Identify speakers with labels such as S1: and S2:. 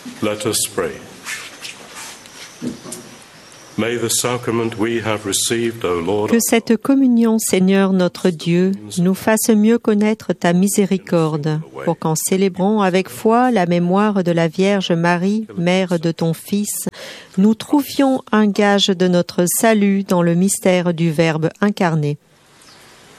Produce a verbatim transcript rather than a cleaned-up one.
S1: Let us pray. May the sacrament we have received, O Lord,
S2: Que cette communion, Seigneur notre Dieu, nous fasse mieux connaître ta miséricorde, pour qu'en célébrant avec foi la mémoire de la Vierge Marie, mère de ton Fils, nous trouvions un gage de notre salut dans le mystère du Verbe incarné.